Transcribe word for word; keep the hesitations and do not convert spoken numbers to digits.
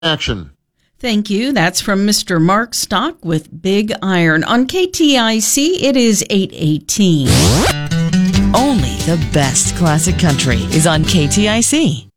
Action. Thank you. That's from Mister Mark Stock with Big Iron. On K T I C, it is eight eighteen. Only the best classic country is on K T I C.